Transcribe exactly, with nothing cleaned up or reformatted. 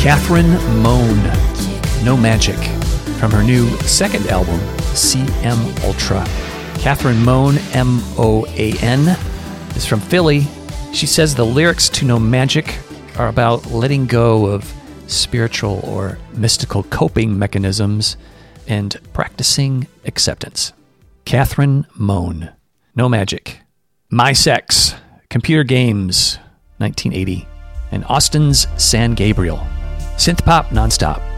Catherine Moan, No Magic, from her new second album, C M Ultra. Catherine Moan, M O A N, is from Philly. She says the lyrics to No Magic are about letting go of spiritual or mystical coping mechanisms and practicing acceptance. Catherine Moan, No Magic. My Sex, Computer Games, nineteen eighty. And Austin's San Gabriel. Synth pop nonstop.